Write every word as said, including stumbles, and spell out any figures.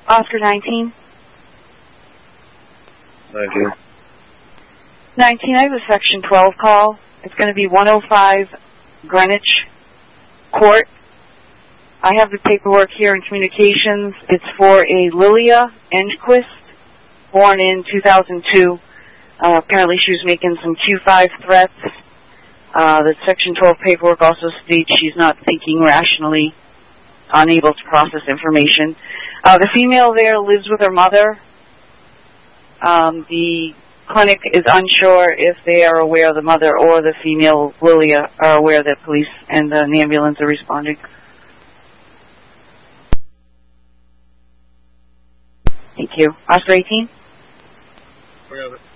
Oscar nineteen. nineteen. nineteen, I have a Section twelve call. It's going to be one oh five Greenwich Court. I have the paperwork here in communications. It's for a Lilia Enquist, born in two thousand two. Uh, apparently she was making some Q five threats. Uh, the Section twelve paperwork also states she's not thinking rationally, unable to process information. Uh, the female there lives with her mother. Um, the clinic is unsure if they are aware, the mother or the female Lilia are aware that police and an ambulance are responding. Thank you. Oscar eighteen? We have it.